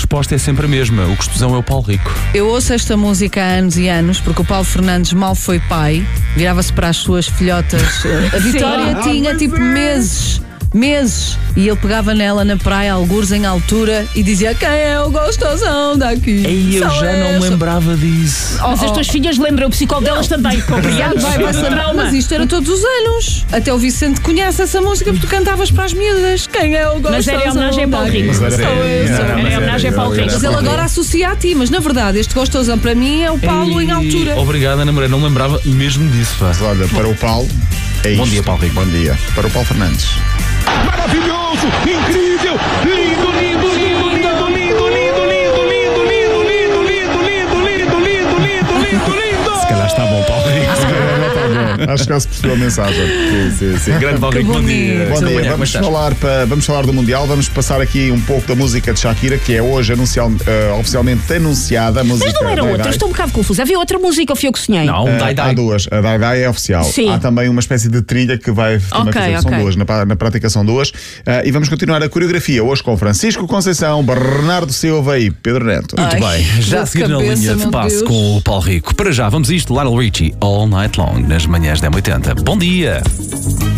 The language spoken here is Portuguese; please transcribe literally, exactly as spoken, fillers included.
resposta é sempre a mesma. O gostosão é o Paulo Rico. Eu ouço esta música há anos e anos, porque o Paulo Fernandes mal foi pai, virava-se para as suas filhotas. A Vitória Sim. tinha tipo meses. Meses, e ele pegava nela na praia, algures em altura, e dizia: quem é o gostosão daqui? E eu Só já não essa. me lembrava disso. Mas as tuas filhas lembram o psicólogo delas também. Compreendes? Vai, vai ser trauma. Mas isto era todos os anos. Até o Vicente conhece essa música porque tu cantavas para as miúdas. Quem é o gostosão? Mas era em homenagem a Paulo daqui? Rico. Sou eu, sou eu. Era em homenagem a Paulo Rico. Mas ele agora associa a ti, mas na verdade este gostosão para mim é o Paulo em altura. Obrigado, Ana Moreira. Não me lembrava mesmo disso. Pá. Mas olha, para o Paulo, é Bom isto. dia, Paulo Rico. Bom dia. Para o Paulo Fernandes. Maravilhoso, incrível, lindo, lindo, lindo, lindo, lindo, lindo, lindo, lindo, lindo, lindo, lindo, lindo, lindo, lindo, lindo, lindo, lindo. Se calhar está bom, Paulo Rico. Acho que já se percebeu a mensagem. Sim, sim, sim. Grande Paulo Rico, bom dia. Bom dia, Como vamos estás? falar, pa- vamos falar do Mundial, vamos passar aqui um pouco da música de Shakira, que é hoje anuncial, eh, oficialmente anunciada. A música Mas não era Dai outra, Dai. estou um bocado confusa. Havia outra música ou fui eu que sonhei? Não, Eh, dai, dai. Há duas, a Dai Dai é oficial. Sim. Há também uma espécie de trilha que vai também Ok, fazer, são ok. duas, na, pa- na prática são duas. Eh, e vamos continuar a coreografia hoje com Francisco Conceição, Bernardo Silva e Pedro Neto. Muito Ai, bem, já dor a de seguir na cabeça, linha de meu passe Deus. com o Paulo Rico. Para já, vamos a isto, Lionel Richie, All Night Long, nas manhãs da M oitenta. Bom dia!